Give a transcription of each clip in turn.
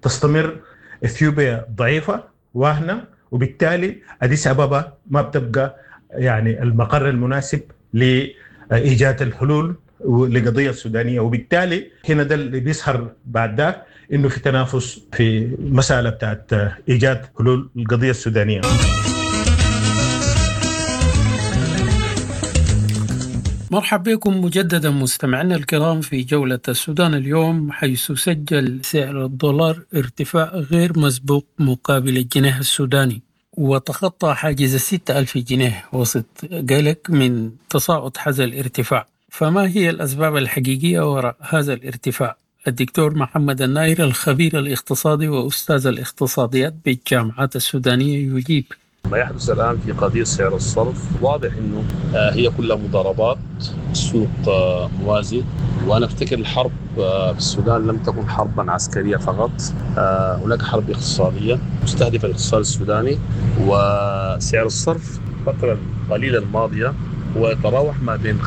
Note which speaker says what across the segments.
Speaker 1: تستمر إثيوبيا ضعيفة واهنة، وبالتالي أديس أبابا ما بتبقى يعني المقر المناسب لإيجاد الحلول لقضية السودانية. وبالتالي هنا ده اللي بيظهر بعد ذاك إنه في تنافس في مسألة بتاعت إيجاد حلول القضية السودانية.
Speaker 2: مرحبا بكم مجددا مستمعينا الكرام في جولة السودان اليوم، حيث سجل سعر الدولار ارتفاع غير مسبوق مقابل الجنيه السوداني، وتخطى حاجز 6,000 جنيه وسط قلق من تصاعد هذا الارتفاع. فما هي الأسباب الحقيقية وراء هذا الارتفاع؟ الدكتور محمد الناير الخبير الاقتصادي وأستاذ الاقتصاديات بالجامعات السودانية يجيب.
Speaker 3: ما يحدث الآن في قضية سعر الصرف واضح أنه هي كلها مضاربات، سوق موازي. وأنا أفتكر الحرب في السودان لم تكن حربا عسكرية فقط، هناك حرب اقتصادية مستهدفة الاقتصاد السوداني. وسعر الصرف الفترة القليلة الماضية هو يتراوح ما بين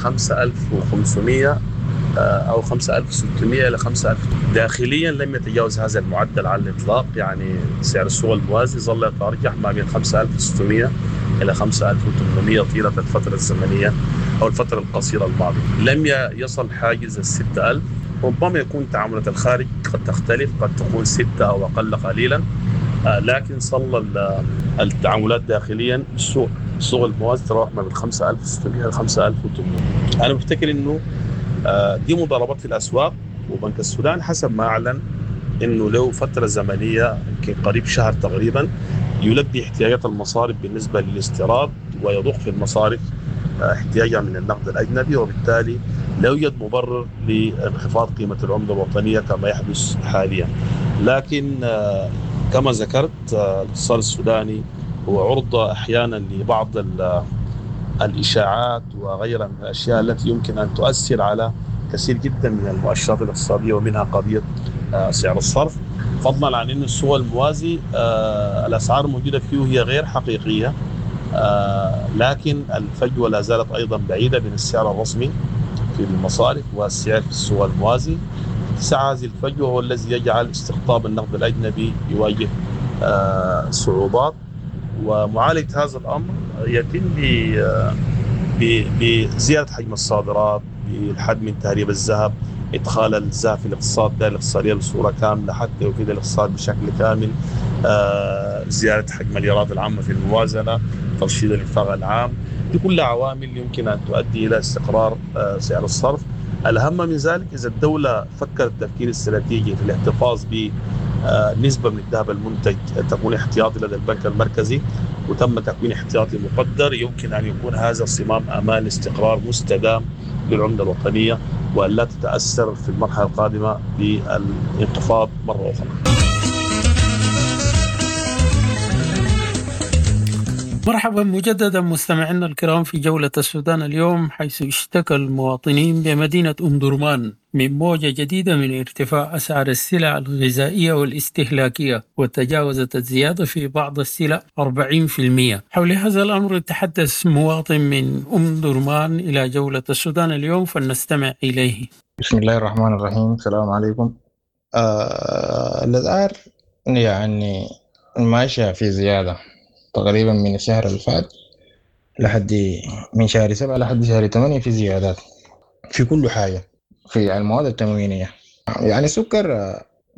Speaker 3: 5,500 أو 5,600 إلى 5,000. داخليا لم يتجاوز هذا المعدل على الإطلاق، يعني سعر السوق الموازي ظل يتراوح ما بين 5,600 إلى 5,800 طيلة الفترة الزمنية أو الفترة القصيرة الماضية. لم يصل حاجز 6,000. ربما يكون تعاملات الخارج قد تختلف، قد تكون 6 أو أقل قليلا، لكن صل التعاملات داخليا السوق الموازي تراوح ما بين 5,600 إلى 5,800. أنا بفتكر إنه دي مضاربات في الأسواق. وبنك السودان حسب ما أعلن إنه له فترة زمنية يمكن قريب شهر تقريبا يلبي احتياجات المصارف بالنسبة للاستيراد، ويضخ في المصارف احتياجها من النقد الأجنبي، وبالتالي لا يوجد مبرر لانخفاض قيمة العملة الوطنية كما يحدث حاليا. لكن كما ذكرت الاقتصاد السوداني هو عرضة أحيانا لبعض الإشاعات وغيرها من الأشياء التي يمكن أن تؤثر على كثير جدا من المؤشرات الاقتصادية، ومنها قضية سعر الصرف. فضلا عن أن السوق الموازي الأسعار الموجودة فيه هي غير حقيقية، لكن الفجوة لا زالت أيضا بعيدة بين السعر الرسمي في المصارف والسعر في السوق الموازي. اتساع هذه الفجوة هو الذي يجعل استقطاب النقد الأجنبي يواجه صعوبات. ومعالجة هذا الأمر يتم بزيادة حجم الصادرات، بالحد من تهريب الذهب، إدخال الذهب في الاقتصاد ده الاقتصادية بصورة كاملة حتى يفيد الاقتصاد بشكل كامل، زيادة حجم الإيرادات العامة في الموازنة، ترشيد الإنفاق العام. دي كلها عوامل يمكن أن تؤدي إلى استقرار سعر الصرف. الأهم من ذلك إذا الدولة فكرت التفكير استراتيجي في الاحتفاظ بنسبة من الذهب المنتج تكون احتياطي لدى البنك المركزي، وتم تكوين احتياطي مقدر، يمكن أن يكون هذا صمام أمان استقرار مستدام للعملة الوطنية، وأن لا تتأثر في المرحلة القادمة بالانخفاض مرة أخرى.
Speaker 2: مرحبا مجددا مستمعينا الكرام في جولة السودان اليوم، حيث اشتكى المواطنين بمدينة أم درمان من موجة جديدة من ارتفاع أسعار السلع الغذائية والاستهلاكية، وتجاوزت الزيادة في بعض السلع 40%. حول هذا الأمر تحدث مواطن من أم درمان إلى جولة السودان اليوم، فلنستمع إليه.
Speaker 4: بسم الله الرحمن الرحيم. السلام عليكم. الأسعار يعني ماشية في زيادة تقريبا من الشهر اللي فات لحد من شهر 7 لحد شهر 8 في زيادات في كل حاجة، في المواد التموينية. يعني السكر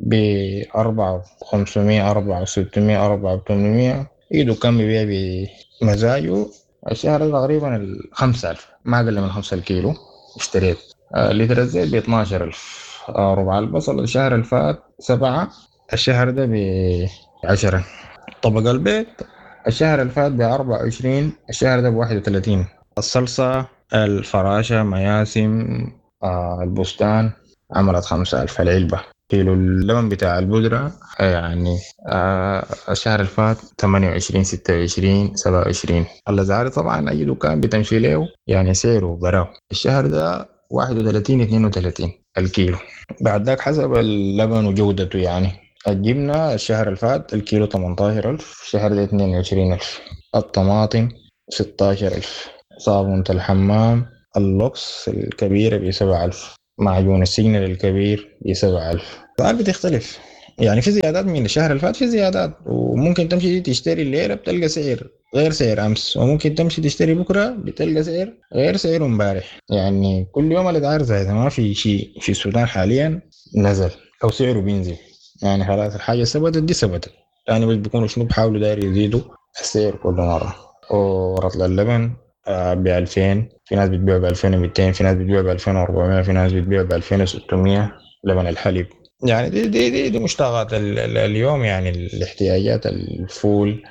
Speaker 4: ب4,500 4,600 4,800 يدو كم بيبيع بمزاجه. الشهر تقريبا 5,000 ما أقل من 5 الكيلو اشتريت. لتر الزيت ب12,000. ربع البصل الشهر اللي فات 7، الشهر ده ب10. طبق البيت الشهر اللي فات ب24، الشهر ده ب31. الصلصة الفراشة مياسم البستان عملت 5,000 العلبة. كيلو اللبن بتاع البودرة يعني الشهر اللي فات 28 26 27. الأسعار طبعا أي دكان بتمشي له يعني سعره براو. الشهر ده 31 32 الكيلو. بعد ذاك حسب اللبن وجودته. يعني الجبنة الشهر اللي فات الكيلو 18,000، الشهر ده 22,000. الطماطم 16,000. صابونة الحمام اللوكس الكبيرة ب7,000. معجون السجن الكبير ب7,000. الأسعار بتختلف يعني في زيادات من الشهر اللي فات، في زيادات، وممكن تمشي تشتري الليلة بتلقى سعر غير سعر أمس، وممكن تمشي تشتري بكرة بتلقى سعر غير سعر امبارح. يعني كل يوم الأسعار زايدة، ما في شيء في السودان حاليا نزل أو سعره بينزل. يعني خلاص الحاجة ثبتت دي ثبتت، يعني بس بيكونوا شنو بحاولوا داير يزيدوا السعر كل مرة. ورطل اللبن ب2000، في ناس بتبيع ب2200، في ناس بتبيع ب2400، في ناس بتبيع ب2600 لبن الحليب. يعني دي مشتقات اليوم، يعني الاحتياجات: الفول،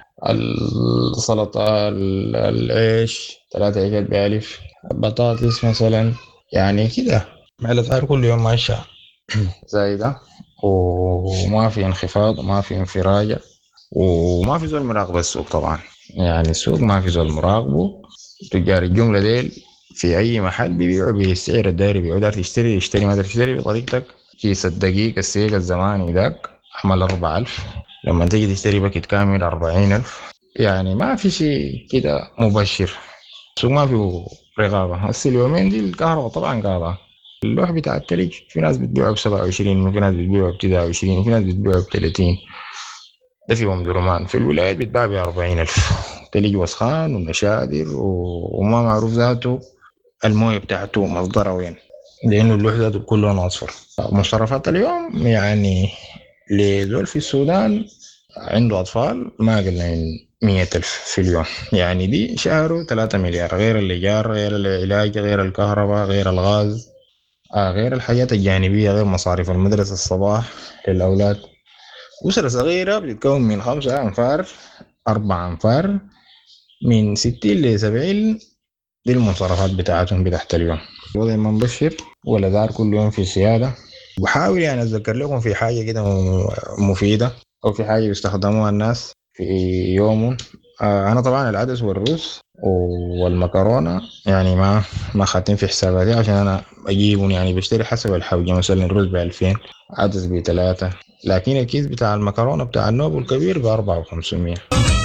Speaker 4: السلطة، العيش 3 عيشات ب1000، بطاطس مثلا. يعني كده الأسعار كل يوم ماشية زايدة، وما في انخفاض وما في انفراجة، وما في زول مراقب السوق. طبعا يعني السوق ما في زول مراقبه. تجار الجملة ديل في أي محل بيبيعوا بالسعر الدايري، بيبيعوا دار تشتري ما تشتري بطريقتك. كيس الدقيق السيق الزماني ذاك أحمل 4000، لما تيجي تشتري باكيت كامل 40000. يعني ما في شيء كده مبشر، السوق ما فيه رقابة. هسه اليومين دي الكهرباء طبعا قاطعة. اللوح بتاع التلج في ناس بتبيعه ب27، وفي ناس بتبيعه ب29، وفي ناس بتبيعه ب30. ده في أم درمان. في الولايات بتباع ب40,000. تلج وسخان ونشادر وما معروف ذاته المويه بتاعته مصدرها وين، لأنه اللوح ذاته كله لون أصفر. مصرفات اليوم يعني لذول في السودان عنده أطفال ما أقل من 100,000 في اليوم. يعني دي شهره 3 مليار، غير الإيجار، غير العلاج، غير الكهرباء، غير الغاز، غير الحاجات الجانبية، غير مصاريف المدرسة الصباح للأولاد. أسرة صغيرة بتتكون من 5 أنفار 4 أنفار، من 60 ل70. دي المصارفات بتاعتهم بتاعت اليوم. الوضع ما مبشر ولا دار كل يوم في سيادة. بحاول يعني أتذكر لكم في حاجة كده مفيدة أو في حاجة يستخدموها الناس في يوم. أنا طبعا العدس والرز والمكرونة يعني ما خاتين في حساباتي عشان أنا أجيبهم. يعني بشتري حسب الحوجة، مثلا الرز ب2000، عدس ب3، لكن الكيس بتاع المكرونة بتاع النوب الكبير ب4500.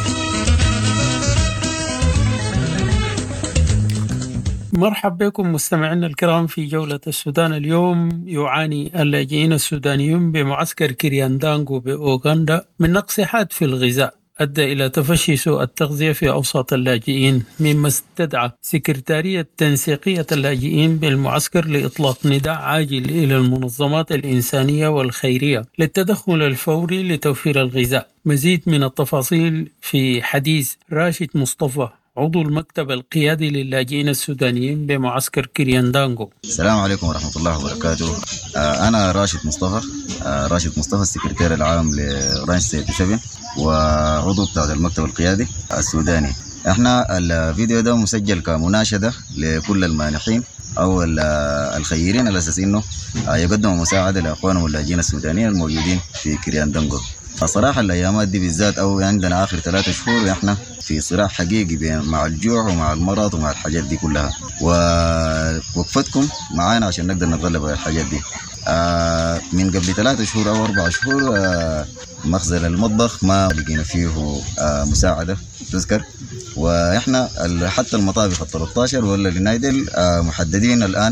Speaker 2: مرحبا بكم مستمعينا الكرام في جولة السودان. اليوم يعاني اللاجئين السودانيون بمعسكر كرياندانغو بأوغندا من نقص حاد في الغذاء أدى إلى تفشي سوء التغذية في أوساط اللاجئين، مما استدعى سكرتارية تنسيقية اللاجئين بالمعسكر لإطلاق نداء عاجل إلى المنظمات الإنسانية والخيرية للتدخل الفوري لتوفير الغذاء. مزيد من التفاصيل في حديث راشد مصطفى، عضو المكتب القيادي للاجئين السودانيين بمعسكر كرياندانغو.
Speaker 5: السلام عليكم ورحمة الله وبركاته. أنا راشد مصطفى السكرتير العام لرانش 37 وعضو بتاع المكتب القيادي السوداني. احنا الفيديو ده مسجل كمناشدة لكل المانحين أو الخيرين على أساس إنه يقدموا مساعدة لأخوانهم اللاجئين السودانيين الموجودين في كرياندانغو. صراحة الأيامات دي بالذات أو عندنا آخر 3 شهور إحنا في صراع حقيقي مع الجوع ومع المرض ومع الحاجات دي كلها، ووقفتكم معانا عشان نقدر نتغلب على الحاجات دي. من قبل 3 شهور أو 4 شهور مخزن المطبخ ما لقينا فيه مساعدة تذكر، وإحنا حتى المطابخ 13 ولا لنايدل محددين الآن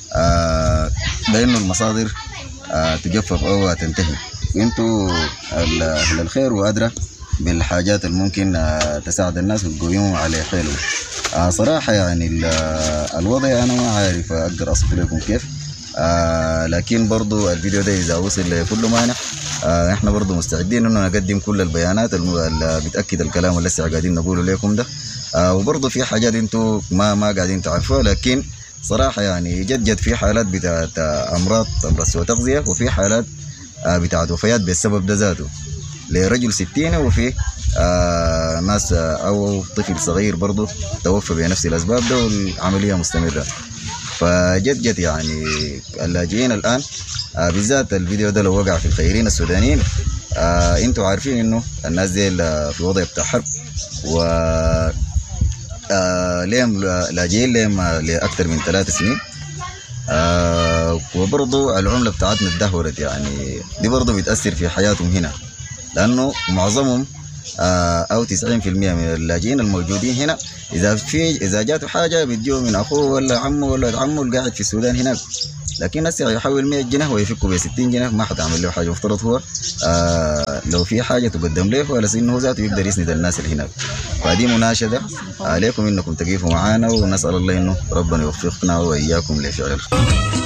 Speaker 5: بأنه المصادر تجفف أو تنتهي. انتوا أهل الخير وأدرى بالحاجات الممكن تساعد الناس وتقويهم على حيلهم. صراحة يعني الوضع أنا ما عارف أقدر أصف لكم كيف، لكن برضو الفيديو ده إذا وصل لكل مانح إحنا برضو مستعدين إنه نقدم كل البيانات اللي بتأكد الكلام اللي لسه قاعدين نقوله لكم ده. وبرضو في حاجات انتوا ما قاعدين تعرفوها، لكن صراحة يعني جد في حالات بتاعت أمراض سوء تغذية، وفي حالات بتاعت وفيات بالسبب ده ذاته لرجل 60، وفي ناس أو طفل صغير برضو توفى بنفس الأسباب ده، والعملية مستمرة. فجد يعني اللاجئين الآن بالذات الفيديو ده لو وقع في الخيرين السودانيين، انتوا عارفين انه الناس دي في وضع بتاع حرب، و ليهم لاجئين ليهم لأكثر من 3 سنين. وبرضو العملة بتاعتنا اتدهورت، يعني دي برضو بتأثر في حياتهم هنا، لأنه معظمهم أو 90% من اللاجئين الموجودين هنا إذا جاتوا حاجة بيديوا من أخوه ولا عمه ولا عمه القاعد في السودان هناك. لكن هسه يحول 100 جنيه ويفكوا ب 60 جنيه ما حتعمل له حاجه. مفترض هو لو في حاجه تقدم له ولا انه هو ذاته يقدر يسند الناس اللي هناك. فدي مناشده عليكم انكم تقيفوا معانا، ونسال الله انه ربنا يوفقنا واياكم لفعل الخير.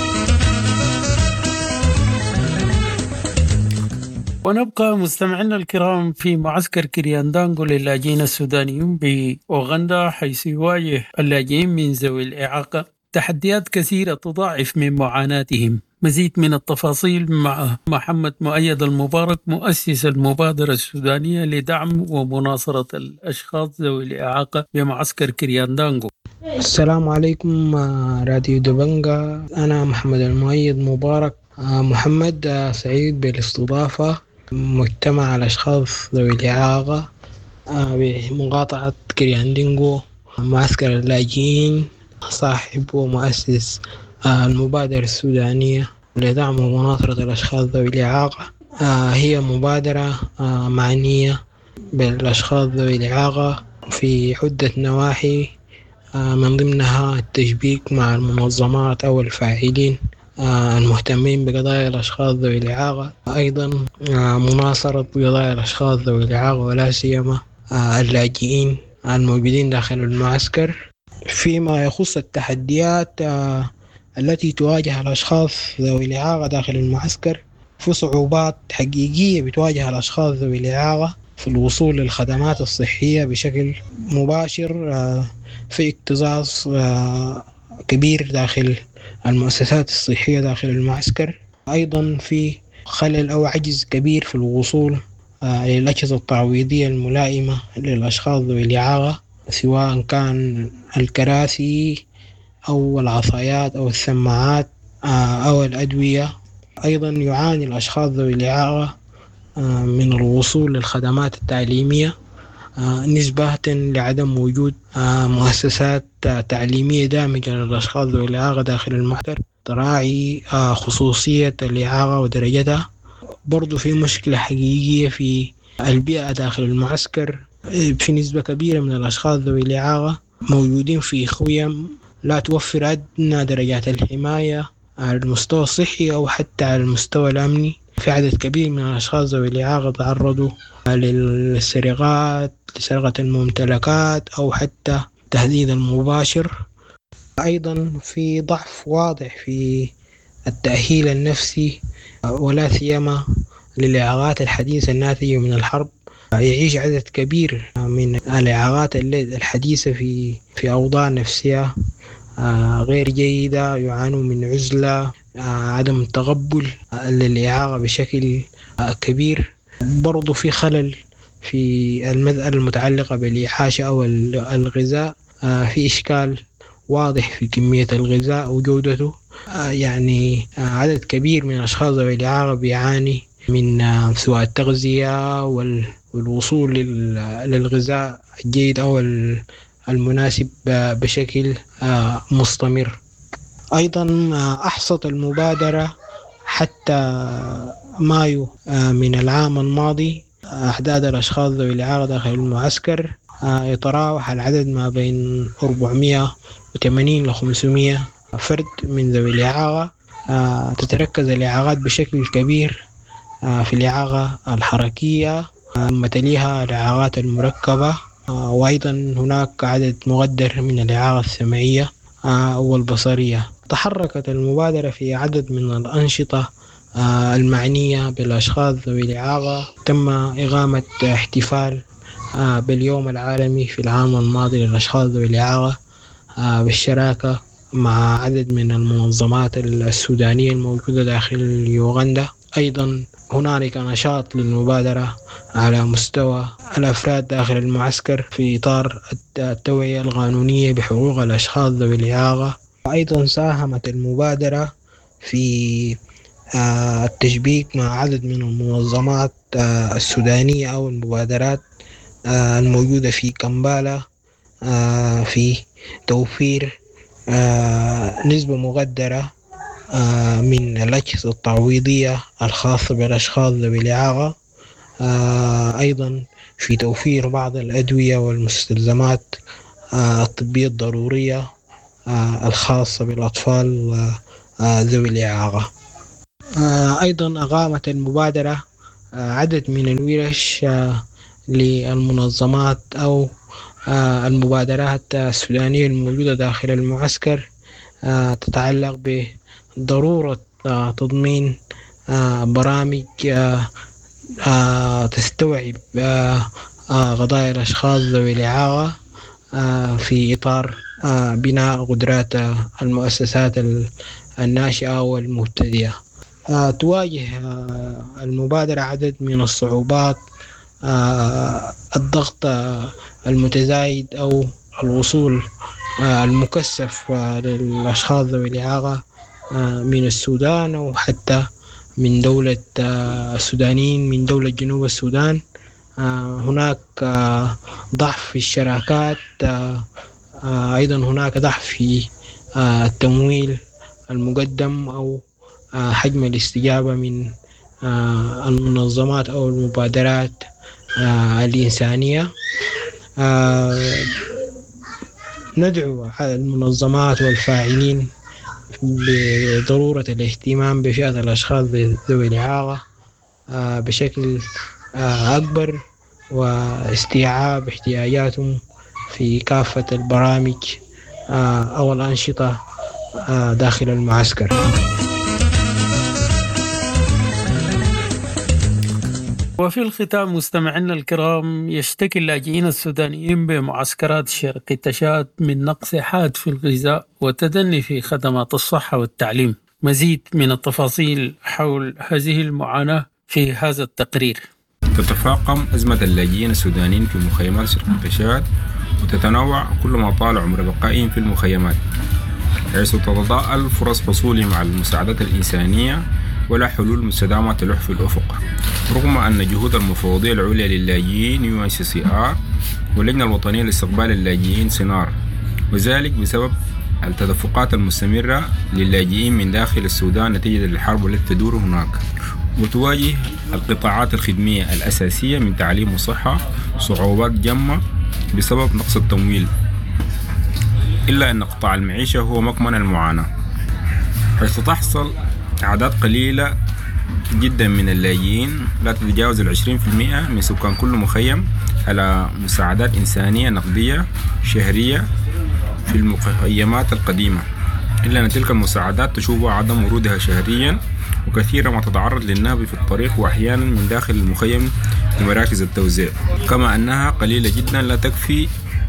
Speaker 2: ونبقى مستمعينا الكرام في معسكر كرياندانغو للاجئين السودانيين بأوغندا، حيث يواجه اللاجئين من ذوي الإعاقة تحديات كثيرة تضاعف من معاناتهم. مزيد من التفاصيل مع محمد مؤيد المبارك، مؤسس المبادرة السودانية لدعم ومناصرة الأشخاص ذوي الإعاقة بمعسكر كرياندانغو.
Speaker 6: السلام عليكم راديو دبنجا، أنا محمد المؤيد مبارك. محمد سعيد بالاستضافة مجتمع الأشخاص ذوي الإعاقة بمقاطعة كرياندانغو، معسكر اللاجئين، صاحب ومؤسس المبادرة السودانية لدعم ومناصرة الأشخاص ذوي الإعاقة. هي مبادرة معنية بالأشخاص ذوي الإعاقة في عدة نواحي، من ضمنها التشبيك مع المنظمات أو الفاعلين المهتمين بقضايا الأشخاص ذوي الإعاقة، أيضا مناصرة قضايا الأشخاص ذوي الإعاقة ولا سيما اللاجئين الموجودين داخل المعسكر. فيما يخص التحديات التي تواجه الأشخاص ذوي الإعاقة داخل المعسكر، في صعوبات حقيقية بتواجه الأشخاص ذوي الإعاقة في الوصول للخدمات الصحية بشكل مباشر، في اكتظاظ كبير داخل المؤسسات الصحية داخل المعسكر، أيضا في خلل أو عجز كبير في الوصول للأجهزة التعويضية الملائمة للأشخاص ذوي الإعاقة، سواء كان الكراسي أو العصايات أو السماعات أو الأدوية. أيضا يعاني الأشخاص ذوي الإعاقة من الوصول للخدمات التعليمية، نسبة لعدم وجود مؤسسات تعليمية دامجة للأشخاص ذوي الإعاقة داخل المعسكر تراعي خصوصية الإعاقة ودرجتها. برضو في مشكلة حقيقية في البيئة داخل المعسكر، في نسبة كبيرة من الأشخاص ذوي الإعاقة موجودين في خيم لا توفر أدنى درجات الحماية على المستوى الصحي أو حتى على المستوى الأمني. في عدد كبير من الأشخاص ذوي الإعاقة تعرضوا للسرقات، لسرقة الممتلكات أو حتى تهديد المباشر. أيضا في ضعف واضح في التأهيل النفسي ولا سيما للإعاقات الحديثة الناتجة من الحرب. يعيش عدد كبير من الإعاقات الحديثة في أوضاع نفسية غير جيدة، يعانوا من عزلة، عدم تقبل للإعاقة بشكل كبير. برضو في خلل في المسألة المتعلقة بالإحاشة أو الغذاء، في إشكال واضح في كمية الغذاء وجودته. يعني عدد كبير من الأشخاص ذوي الإعاقة بيعاني من سوء التغذية والوصول للغذاء الجيد أو المناسب بشكل مستمر. أيضا أحصت المبادرة حتى مايو من العام الماضي أعداد الأشخاص ذوي الإعاقة داخل المعسكر يتراوح العدد ما بين 480 ل 500 فرد من ذوي الإعاقة. تتركز الإعاقات بشكل كبير في الإعاقة الحركية، ثم تليها الإعاقات المركبة، وأيضا هناك عدد مقدر من الإعاقة السمعية والبصرية. تحركت المبادرة في عدد من الأنشطة المعنية بالأشخاص ذوي الإعاقة. تم إقامة احتفال باليوم العالمي في العام الماضي للأشخاص ذوي الإعاقة بالشراكة مع عدد من المنظمات السودانية الموجودة داخل يوغندا. أيضا هنالك نشاط للمبادرة على مستوى الأفراد داخل المعسكر في إطار التوعية القانونية بحقوق الأشخاص ذوي الإعاقة. أيضا ساهمت المبادرة في التشبيك مع عدد من المنظمات السودانية أو المبادرات الموجودة في كمبالا في توفير نسبة مقدرة من الأجهزة التعويضية الخاصة بالأشخاص ذوي الإعاقة، أيضا في توفير بعض الأدوية والمستلزمات الطبية الضرورية الخاصة بالأطفال ذوي الإعاقة. أيضا أقامت المبادرة عدد من الورش للمنظمات أو المبادرات السودانية الموجودة داخل المعسكر، تتعلق بضرورة تضمين برامج تستوعب قضايا الأشخاص ذوي الإعاقة في إطار بناء قدرات المؤسسات الناشئة والمبتدئة. تواجه المبادرة عدد من الصعوبات، الضغط المتزايد أو الوصول المكثف للأشخاص ذوي الإعاقة من السودان أو حتى من دولة السودانيين من دولة جنوب السودان. هناك ضعف في الشراكات، أيضا هناك ضعف في التمويل المقدم أو حجم الاستجابة من المنظمات أو المبادرات الإنسانية. ندعو المنظمات والفاعلين بضرورة الاهتمام بفئة الأشخاص ذوي الإعاقة بشكل أكبر واستيعاب احتياجاتهم في كافة البرامج أو الأنشطة داخل المعسكر.
Speaker 2: وفي الختام مستمعينا الكرام، يشتكي اللاجئين السودانيين بمعسكرات شرق تشاد من نقص حاد في الغذاء وتدني في خدمات الصحة والتعليم. مزيد من التفاصيل حول هذه المعاناة في هذا التقرير.
Speaker 7: تتفاقم أزمة اللاجئين السودانيين في مخيمات شرق تشاد، وتتنوع كل ما طال عمر بقائهم في المخيمات، حيث تتضاءل فرص حصولهم على المساعدات الإنسانية ولا حلول مستدامة تلوح في الأفق، رغم أن جهود المفوضية العليا للاجئين UNHCR واللجنة الوطنية لاستقبال اللاجئين SINAR، وذلك بسبب التدفقات المستمرة للاجئين من داخل السودان نتيجة الحرب التي تدور هناك. وتواجه القطاعات الخدمية الأساسية من تعليم وصحة صعوبات جمة بسبب نقص التمويل، إلا أن قطاع المعيشة هو مكمن المعاناة، حيث تحصل أعداد قليلة جدا من اللاجئين لا تتجاوز 20% من سكان كل مخيم على مساعدات إنسانية نقدية شهرية في المخيمات القديمة، إلا أن تلك المساعدات تشوب عدم ورودها شهريا، وكثيرا ما تتعرض للنهب في الطريق وأحيانا من داخل المخيم لمراكز التوزيع، كما أنها قليلة جدا لا تكفي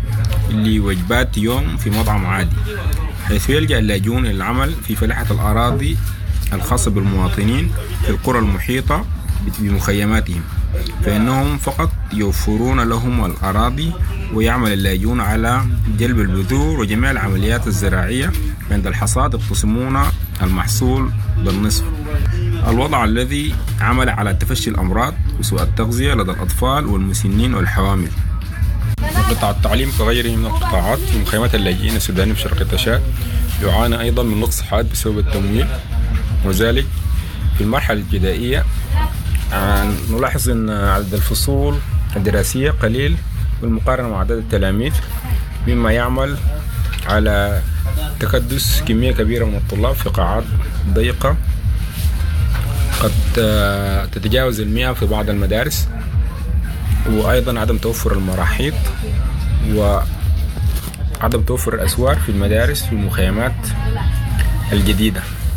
Speaker 7: لوجبات يوم في مطعم عادي، حيث يلجأ اللاجئون إلى العمل في فلاحة الأراضي الخاصة بالمواطنين في القرى المحيطة بمخيماتهم، فإنهم فقط يوفرون لهم الأراضي، ويعمل اللاجئون على جلب البذور وجميع العمليات الزراعية، عند الحصاد يقتسمون المحصول بالنصف، الوضع الذي عمل على تفشي الأمراض وسوء التغذية لدى الأطفال والمسنين والحوامل. قطاع التعليم كغيره من القطاعات في مخيمات اللاجئين السودانيين في شرق تشاد يعاني أيضا من نقص حاد بسبب التمويل، وذلك في المرحلة الابتدائية نلاحظ أن عدد الفصول الدراسية قليل بالمقارنة مع عدد التلاميذ، مما يعمل على تكدس كمية كبيرة من الطلاب في قاعات ضيقة قد تتجاوز 100 في بعض المدارس، وأيضا عدم توفر المراحيض وعدم توفر الأسوار في المدارس في المخيمات الجديدة.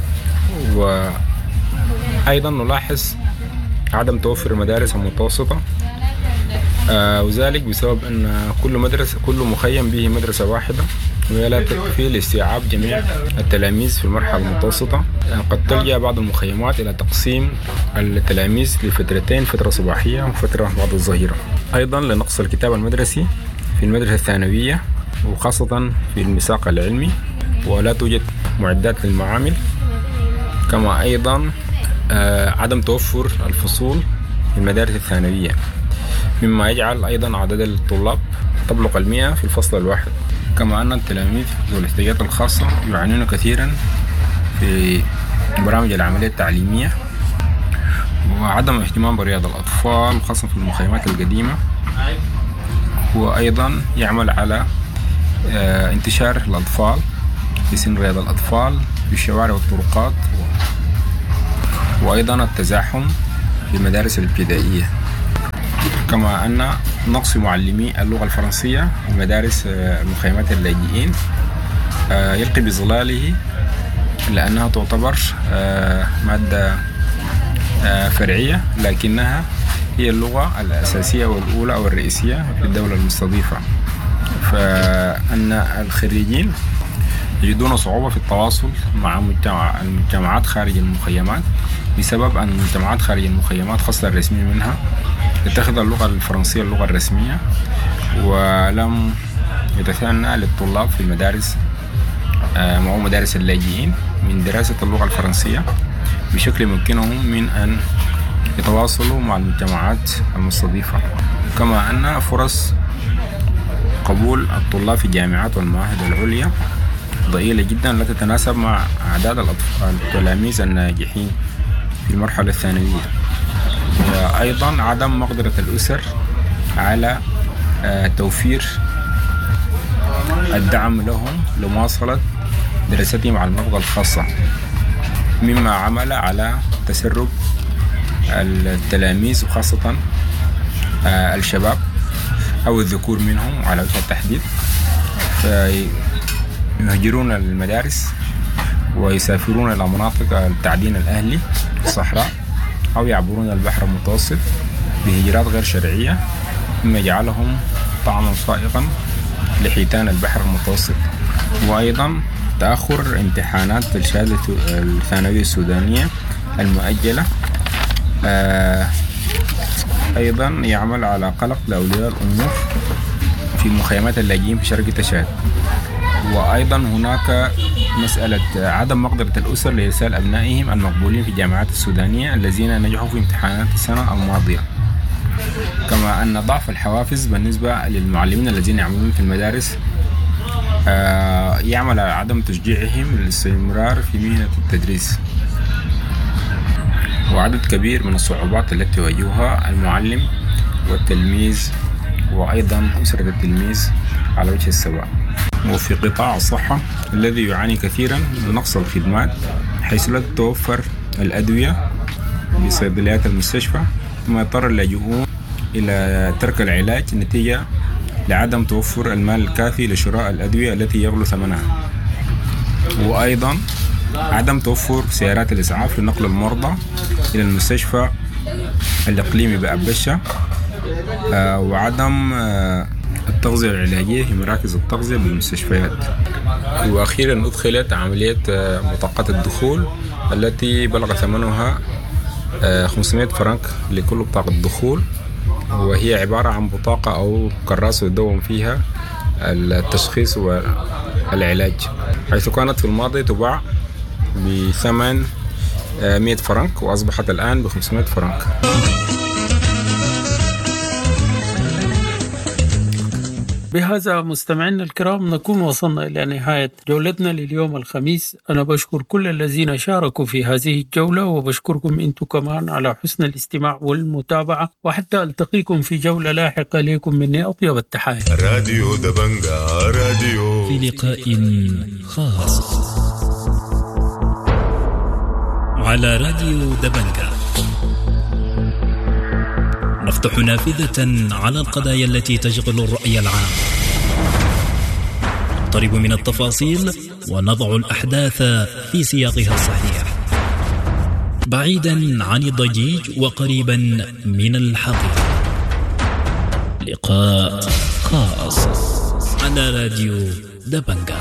Speaker 7: وأيضا نلاحظ عدم توفر المدارس المتوسطة، وذلك بسبب أن كل مخيم به مدرسة واحدة، وهي لا تكفي لاستيعاب جميع التلاميذ في المرحلة المتوسطة. قد تلجأ بعض المخيمات إلى تقسيم التلاميذ لفترتين، فترة صباحية وفترة بعد الظهيرة. أيضا لنقص الكتاب المدرسي في المدرسة الثانوية وخاصة في المساق العلمي، ولا توجد معدات للمعامل، كما أيضا عدم توفر الفصول في المدارس الثانوية، مما يجعل أيضا عدد الطلاب تبلغ 100 في الفصل الواحد. كما أن التلاميذ ذو الاحتياجات الخاصة يعانون كثيرا في برامج العملية التعليمية، وعدم اهتمام برياض الأطفال خاصة في المخيمات القديمة، وأيضا يعمل على انتشار الأطفال في سن رياض الأطفال في الشوارع والطرقات، وأيضا التزاحم في المدارس الابتدائية، كما أن نقص معلمي اللغة الفرنسية في مدارس مخيمات اللاجئين يلقي بظلاله، لأنها تعتبر مادة فرعية لكنها هي اللغة الأساسية والأولى أو الرئيسية في الدولة المستضيفة. فأن الخريجين يجدون صعوبة في التواصل مع المجتمعات خارج المخيمات بسبب أن المجتمعات خارج المخيمات خاصة الرسمية منها تتخذ اللغة الفرنسية اللغة الرسمية، ولم يتثنى للطلاب في المدارس أو مدارس اللاجئين من دراسة اللغة الفرنسية بشكل يمكنهم من أن يتواصلوا مع المجتمعات المستضيفة. كما أن فرص قبول الطلاب في الجامعات والمعاهد العليا ضئيلة جدا لا تتناسب مع أعداد التلاميذ الناجحين في المرحلة الثانوية. وأيضا عدم مقدرة الأسر على توفير الدعم لهم لمواصلة دراستهم على اللغة الخاصة، مما عمل على تسرب التلاميذ وخاصة الشباب أو الذكور منهم على وجه التحديد، فيهجرون المدارس ويسافرون إلى مناطق التعدين الأهلي في الصحراء أو يعبرون البحر المتوسط بهجرات غير شرعية، مما يجعلهم طعما صائغا لحيتان البحر المتوسط. وأيضا تأخر امتحانات الشهادة الثانوية السودانية المؤجلة أيضا يعمل على قلق لأولياء الأمور في مخيمات اللاجئين في شرق تشاد. وأيضا هناك مسألة عدم مقدرة الأسر لإرسال أبنائهم المقبولين في الجامعات السودانية الذين نجحوا في امتحانات السنة الماضية، كما أن ضعف الحوافز بالنسبة للمعلمين الذين يعملون في المدارس يعمل على عدم تشجيعهم للاستمرار في مهنة التدريس. وعدد كبير من الصعوبات التي يواجهها المعلم والتلميذ وأيضا أسرة التلميذ على وجه السواء. وفي قطاع الصحة الذي يعاني كثيرا من نقص الخدمات، حيث لا تتوفر الأدوية بصيدليات المستشفى، ثم يضطر اللاجئون إلى ترك العلاج نتيجة لعدم توفر المال الكافي لشراء الأدوية التي يغلو ثمنها. وأيضا عدم توفر سيارات الإسعاف لنقل المرضى إلى المستشفى الإقليمي بأبشة، وعدم التغذية العلاجية في مراكز التغذية بالمستشفيات. وأخيرا أدخلت عملية بطاقات الدخول التي بلغ ثمنها 500 فرنك لكل بطاقة دخول، وهي عبارة عن بطاقة أو كراسة يدون فيها التشخيص والعلاج، حيث كانت في الماضي تباع بثمن 100 فرنك وأصبحت الآن ب 500 فرنك.
Speaker 2: بهذا مستمعينا الكرام نكون وصلنا إلى نهاية جولتنا لليوم الخميس. أنا بشكر كل الذين شاركوا في هذه الجولة، وبشكركم أنتم كمان على حسن الاستماع والمتابعة، وحتى ألتقيكم في جولة لاحقة. لكم مني أطيب التحايا.
Speaker 8: راديو دبنجا راديو
Speaker 9: في لقاء خاص على راديو دبنجا نفتح نافذة على القضايا التي تشغل الرأي العام، نقترب من التفاصيل ونضع الأحداث في سياقها الصحيح، بعيدا عن الضجيج وقريبا من الحقيقة. لقاء خاص على راديو دبنجا.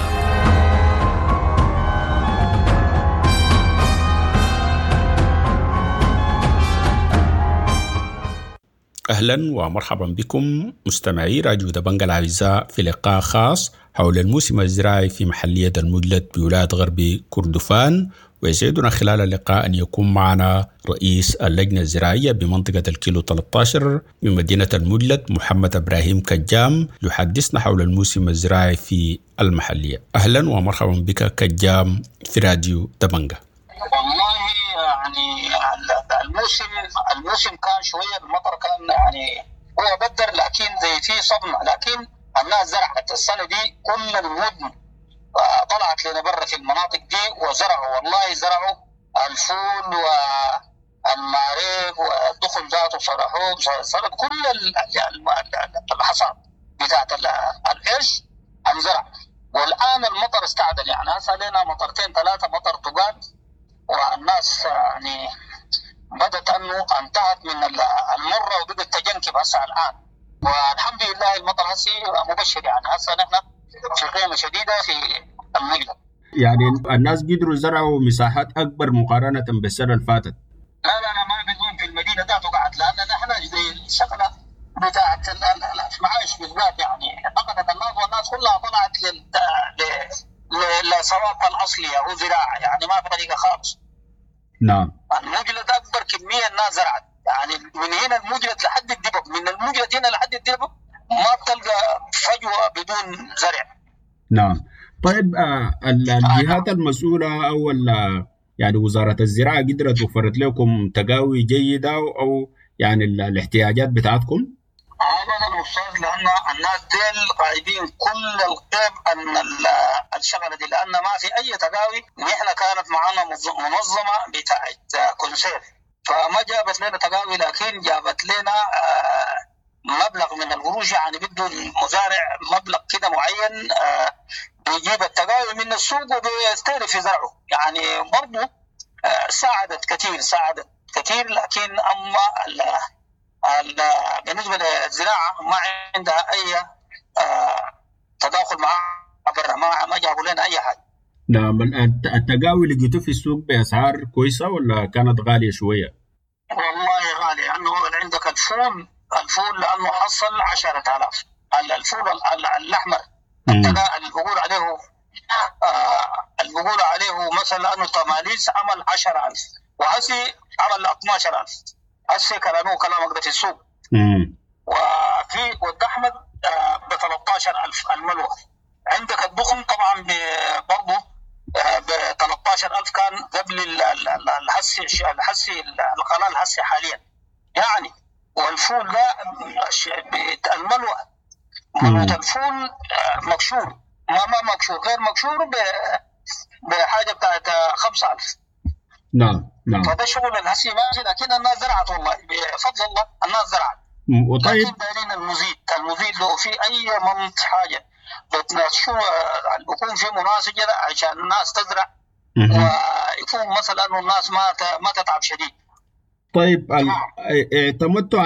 Speaker 10: أهلا ومرحبا بكم مستمعي راديو دبنجا الأعزاء في لقاء خاص حول الموسم الزراعي في محلية المجلد بولاية غرب كردفان. ويسعدنا خلال اللقاء أن يكون معنا رئيس اللجنة الزراعية بمنطقة الكيلو 13 من مدينة المجلد محمد إبراهيم كجام يحدثنا حول الموسم الزراعي في المحلية. أهلا ومرحبا بك كجام في راديو دبنجا.
Speaker 11: والله يعني الموسم كان شوية المطر كان يعني هو بدر، لكن زي فيه صدمة، لكن الناس زرعت السنة دي كل المدن طلعت لنا برا في المناطق دي وزرعوا، والله زرعوا الفول والمعريق والدخن ذاته صرحوه، صرف كل الحصاد بتاعت العيش انزرع. والآن المطر استعدل، يعني هسه لنا مطرتين ثلاثة مطر تقال، والناس يعني بدت أنه انتهت من المرة وبدت تجنكب هسه الآن، والحمد لله المطر هسه مبشر. يعني هسه نحن في قيمة شديدة في المجلة.
Speaker 10: يعني الناس قدروا يزرعوا مساحات أكبر مقارنة بالسنة اللي فاتت.
Speaker 11: لا ما بدون في المدينة ذاته قاعد، لأن نحن زي الشغلة بتاعت المعايش بالذات يعني فقدت الناس، والناس كلها طلعت للصواب الأصلي أو زراعة، يعني ما في طريقة خالص.
Speaker 10: نعم.
Speaker 11: المجلد أكبر كمية الناس زرعت، يعني من هنا المجلد لحد الدبب، من المجلد هنا لحد الدبب ما بتلقى فجوة بدون زرع.
Speaker 10: نعم. طيب الجهات المسؤولة أو يعني وزارة الزراعة قدرت وفرت لكم تقاوي جيدة أو يعني الاحتياجات بتاعتكم؟
Speaker 11: أبدا أستاذ، لأن الناس ديل غايبين كل القيم أن الشغلة دي، لأن ما في أي تقاوي. نحن كانت معنا منظمة بتاعت كونسير، فما جابت لنا تقاوي، لكن جابت لنا مبلغ من القروش، يعني بده المزارع مبلغ كده معين بيجيب التقاوي من السوق وبيستهدف يزرعه. يعني برضه ساعدت كثير، لكن أما بالنسبة للزراعة ما عندها أي تداخل معها، ما جابوا لنا أي حاجة.
Speaker 10: نعم. التقاوي لقيتوه في السوق بأسعار كويسة ولا كانت غالية شوية؟
Speaker 11: والله غالية، لأنه عندك الفول لأنه حصل 10,000. الفول الأحمر اللي بقول عليه مثلا أنه تماليس عمل 10,000 وهسي عمل 12,000. هسه كلامك ده في السوق. والدحمد ب 13,000 الملوى. عندك الدخن طبعا برضه ب 13,000 كان قبل الحسي القناه الحسي حاليا يعني. والفول ده الملوى الفول مكشور، ما مكشور، غير مكشور بحاجه بتاعت 5,000.
Speaker 10: نعم.
Speaker 11: فده شغل الهسي ماشي، لكن الناس زرعت والله بفضل الله، الناس زرعت.
Speaker 10: وطيب
Speaker 11: لكن دايرين المزيد لو في اي منط حاجه بتناقشوا يكون في مناسبه عشان الناس تزرع ويكون مثلا انه الناس ما تتعب شديد.
Speaker 10: طيب اعتمدتوا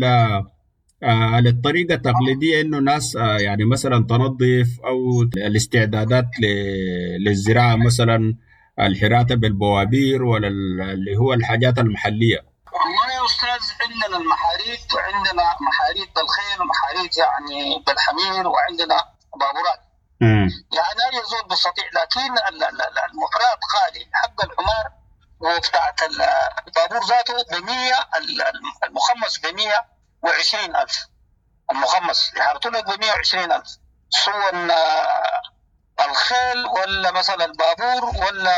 Speaker 10: على الطريقه التقليديه انه ناس يعني مثلا تنظف او الاستعدادات للزراعه، مثلا الحراثه بالبوابير ولا اللي هو الحاجات المحليه؟
Speaker 11: والله يا استاذ عندنا المحاريث، وعندنا محاريث بالخيل ومحاريث يعني بالحمير، وعندنا بابورات. يعني اي زول بيستطيع، لكن المحرات غالي. حق الحمار وبتاعت البابور ذاته ب100، المخمس ب120,000. المخمس يحرطوا لك ب120,000، سواء الخيل ولا مثلا البابور ولا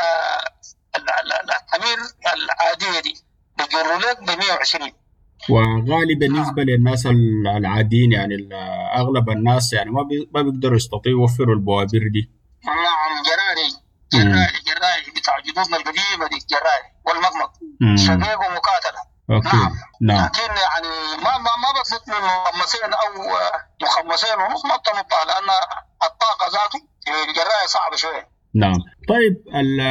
Speaker 11: الحمير العادية دي بيجروا لك ب120.
Speaker 10: وغالي بالنسبة للناس العاديين، يعني أغلب الناس يعني ما بيقدروا يستطيعوا يوفروا البوابير دي.
Speaker 11: نعم، جراري بتاع جدودنا القديمة دي، جراري والمقمق شقيق ومقاتلة.
Speaker 10: نعم.
Speaker 11: لكن يعني ما بطلق من مخمسين أو مخمسين ونص ما بتنطها، لأن الطاقة ذاته الجراري صعبة شوية.
Speaker 10: نعم. طيب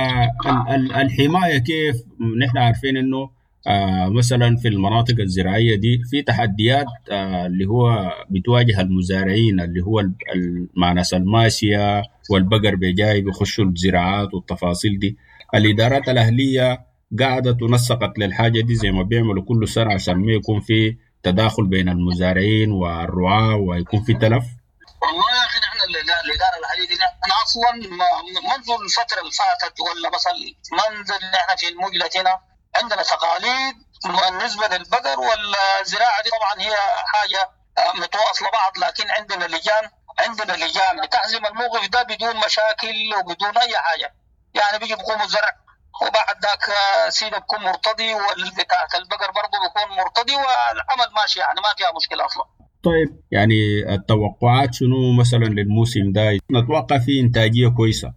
Speaker 10: الحماية كيف؟ نحن عارفين إنه مثلا في المناطق الزراعية دي في تحديات اللي هو بتواجه المزارعين، اللي هو معناس الماشية والبقر بجاي بيخشوا الزراعات والتفاصيل دي. الإدارات الأهلية قاعدة تنسقت للحاجة دي زي ما بيعملوا كل سنة عشان ما يكون في تداخل بين المزارعين والرعاة ويكون في تلف؟
Speaker 11: والله يا أخي نحن الإدارة الأهلية دي أنا أصلا منذ الفترة اللي فاتت ولا مثلا منذ احنا في المجلة هنا عندنا تقاليد بالنسبة للبقر والزراعة دي. طبعا هي حاجة متواصلة بعض، لكن عندنا لجان بتحزم الموقف ده بدون مشاكل وبدون أي حاجة. يعني بيجي بيقوموا الزرع وبعد ذاك سيده بيكون مرتضي، والبتاع البقر برضه بيكون مرتضي، والعمل ماشي، يعني ما فيها مشكلة أصلا.
Speaker 10: طيب يعني التوقعات شنو مثلا للموسم ده؟ نتوقع فيه إنتاجية كويسة.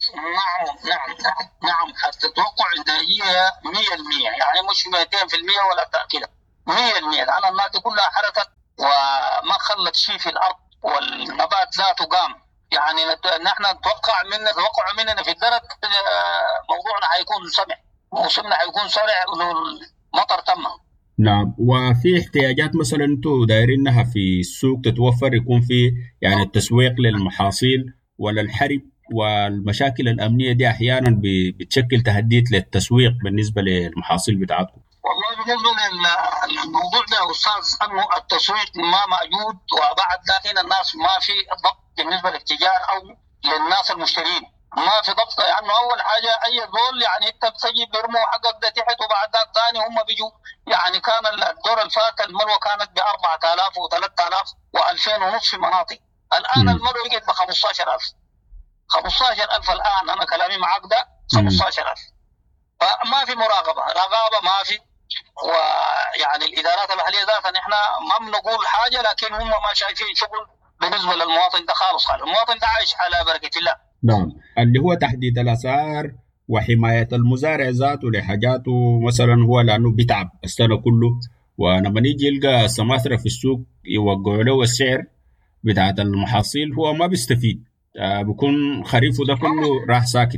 Speaker 11: نعم تتوقع إنتاجية 100%، يعني مش 200% ولا تأكيد 100%. لأن الناس دي كلها حركت وما خلت شيء في الأرض والنبات ذاته قام. يعني نحن نتوقع مننا في الدرك موضوعنا حيكون سمع، موسمنا حيكون سريع والمطر تم.
Speaker 10: نعم. وفي احتياجات مثلا انتم دايرينها في السوق تتوفر، يكون في يعني التسويق للمحاصيل ولا الحرب والمشاكل الأمنية دي أحيانا بتشكل تهديد للتسويق بالنسبة للمحاصيل بتاعتكم؟
Speaker 11: والله بالنسبة للموضوع ده أستاذ أنه التسويق ما موجود، وبعد ذلك الناس ما في ضبط بالنسبة للتجار أو للناس المشترين، ما في ضبط. يعني أول حاجة أي دول يعني أنت بتجي بيرموا حقك ده تحت وبعد ذلك ثاني هم بيجوا. يعني كان الدور الفات الملوى كانت ب 4000 و3000 و2000 ونص في مناطق، الآن الملوى بقت ب 15000 الآن. أنا كلامي معك ده 15000. فما في رقابة ما في. ويعني الإدارات المحلية ذاتها نحن ما بنقول حاجة، لكن هم ما شايفين شغل بالنسبة للمواطن ده خالص. المواطن ده عايش على بركة الله.
Speaker 10: نعم. اللي هو تحديد الأسعار وحماية المزارع ذاته لحاجاته مثلا، هو لأنه بيتعب السنة كله، ولما نيجي يلقى السماسرة في السوق يوقعوا له السعر بتاعت المحاصيل هو ما بيستفيد، بيكون خريفه ده كله راح ساكت.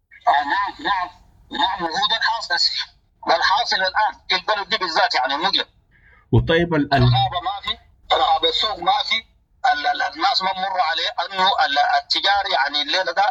Speaker 11: نعم هو ده الحاصل الآن في البلد دي بالذات، يعني المجلب.
Speaker 10: وطيب
Speaker 11: الرقابة ما في، رقابة السوق ما في، الناس ما مر عليه أنه التجار يعني الليلة ده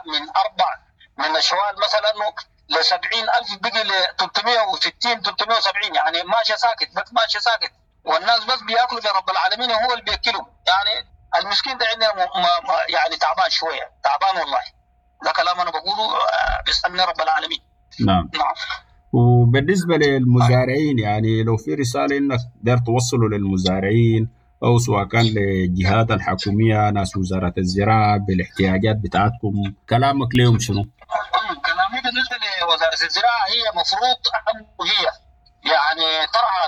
Speaker 11: من الشوال مثلا أنه ل 70,000 بقي ل 360 370، يعني ماشي ساكت بس ماشي ساكت، والناس بس بياكلوا برب العالمين وهو اللي بياكلهم. يعني المسكين ده عندنا يعني تعبان شوية، تعبان والله. ده كلام أنا بقوله بيسألني رب العالمين.
Speaker 10: نعم. وبالنسبة للمزارعين، يعني لو في رسالة إنك دار توصلوا للمزارعين أو سواء كان للجهات الحكومية ناس وزارة الزراعة بالاحتياجات بتاعتكم، كلامك لهم شنو؟
Speaker 11: كلامي بالنسبة لوزارة الزراعة هي مفروض هي يعني ترعى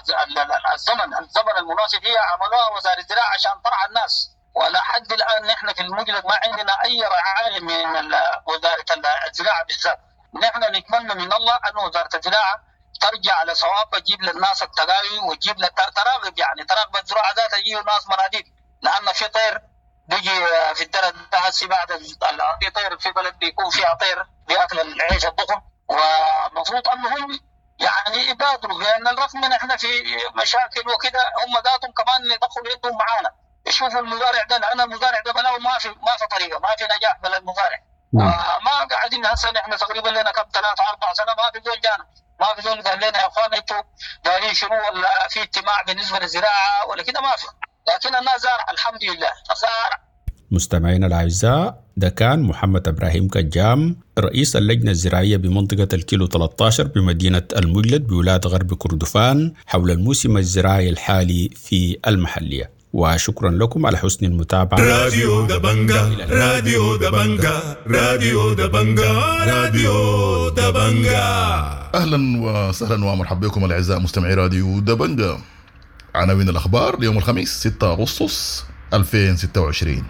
Speaker 11: الزمن المناسب. هي عملوها وزارة الزراعة عشان ترعى الناس، ولا حد الآن نحن في المجلد ما عندنا أي رعاية من وزارة الزراعة بالذات. نحن نتمنى من الله أن وزارة الزراعة ترجع على صواب، تجيب للناس التقاوي وتجيب تراقب، يعني تراقب الزراعة ذاتها، يجيوا ناس مناديل. لأن في طير بيجي في الدرج ده بعد في طير في بلد بيكون فيها طير بيأكل العيش الضخم، ومفروض أنهم يعني يبادروا، لأن الرغم من إحنا في مشاكل وكده هم ذاتهم كمان يدخلوا يدهم معانا يشوفوا المزارع ده، لأن المزارع ده بلاو ما في طريقة، ما في نجاح بلا المزارع. ما قاعدين هسه نحن تقريبا لنا كم 3-4 سنة ما في زول جانا، ما في زول قال لنا يا اخوان انتوا دايرين شنو ولا في اجتماع بالنسبة للزراعة ولا كده، ما في. لكن الناس زارع الحمد لله زارع.
Speaker 10: مستمعينا الأعزاء، ده كان محمد إبراهيم كجام رئيس اللجنة الزراعية بمنطقة الكيلو 13 بمدينة المجلد بولاية غرب كردفان حول الموسم الزراعي الحالي في المحلية. وشكرا لكم على حسن المتابعة.
Speaker 8: راديو دبنجا راديو دبنجا راديو دبنجا راديو دبنجا.
Speaker 12: أهلا وسهلا ومرحبا بكم الأعزاء مستمعي راديو دبنجا. عناوين الأخبار ليوم الخميس 6 أغسطس 2026.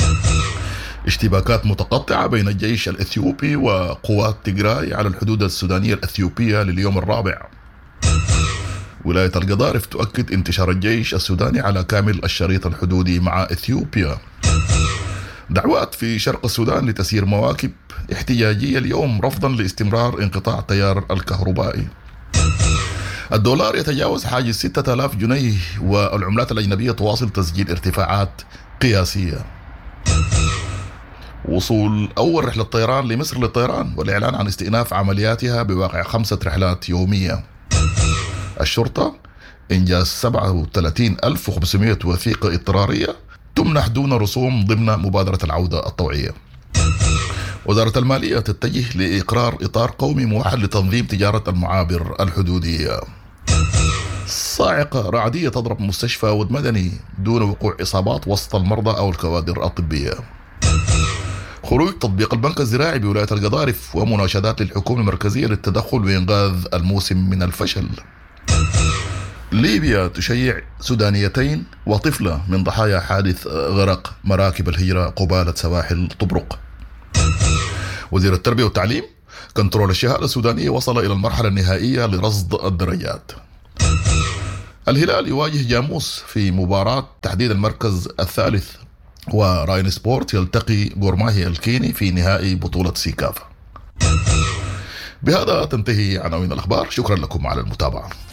Speaker 12: اشتباكات متقطعة بين الجيش الإثيوبي وقوات تيغراي على الحدود السودانية الأثيوبية لليوم الرابع. ولاية القضارف تؤكد انتشار الجيش السوداني على كامل الشريط الحدودي مع إثيوبيا. دعوات في شرق السودان لتسيير مواكب احتجاجية اليوم رفضا لاستمرار انقطاع التيار الكهربائي. الدولار يتجاوز حاجز 6000 جنيه والعملات الأجنبية تواصل تسجيل ارتفاعات قياسية. وصول أول رحلة طيران لمصر للطيران والإعلان عن استئناف عملياتها بواقع 5 رحلات يومية. الشرطة إنجاز 37,500 وثيقة اضطرارية تمنح دون رسوم ضمن مبادرة العودة الطوعية. وزارة المالية تتجه لإقرار إطار قومي موحد لتنظيم تجارة المعابر الحدودية. صاعقة رعدية تضرب مستشفى ود مدني دون وقوع إصابات وسط المرضى أو الكوادر الطبية. خروج تطبيق البنك الزراعي بولاية القضارف ومناشدات للحكومة المركزية للتدخل وإنقاذ الموسم من الفشل. ليبيا تشيع سودانيتين وطفلة من ضحايا حادث غرق مراكب الهجرة قبالة سواحل طبرق. وزير التربية والتعليم: كنترول الشهادة السودانية وصل إلى المرحلة النهائية لرصد الدرجات. الهلال يواجه جاموس في مباراة تحديد المركز الثالث. وراين سبورت يلتقي غورماهي الكيني في نهائي بطولة سيكافا. بهذا تنتهي عناوين الأخبار. شكرا لكم على المتابعة.